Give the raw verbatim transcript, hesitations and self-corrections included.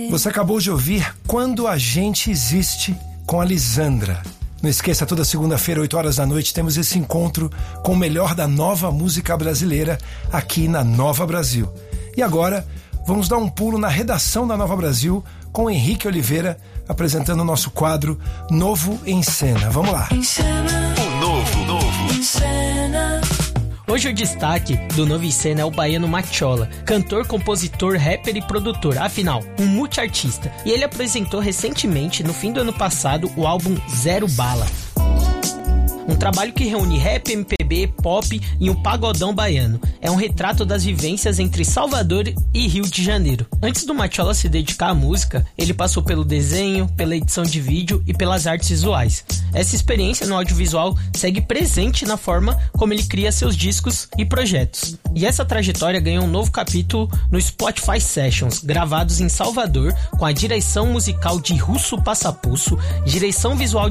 Você acabou de ouvir Quando a Gente Existe, com a Lisandra. Não esqueça, toda segunda-feira, oito horas da noite, temos esse encontro com o melhor da nova música brasileira aqui na Nova Brasil. E agora, vamos dar um pulo na redação da Nova Brasil com o Henrique Oliveira, apresentando o nosso quadro Novo em Cena. Vamos lá. O novo, novo. Em Cena. Hoje o destaque do Novo em Cena é o baiano Machola, cantor, compositor, rapper e produtor, afinal, um multiartista. E ele apresentou recentemente, no fim do ano passado, o álbum Zero Bala. Um trabalho que reúne rap, M P B, pop e um pagodão baiano. É um retrato das vivências entre Salvador e Rio de Janeiro. Antes do Machola se dedicar à música, ele passou pelo desenho, pela edição de vídeo e pelas artes visuais. Essa experiência no audiovisual segue presente na forma como ele cria seus discos e projetos. E essa trajetória ganhou um novo capítulo no Spotify Sessions, gravados em Salvador, com a direção musical de Russo Passapusso, direção visual